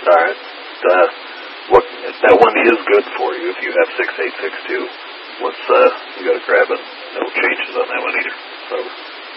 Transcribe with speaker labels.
Speaker 1: All right. What that one is good for you if you have 6862. What's you got to grab it. No changes on that one either. So.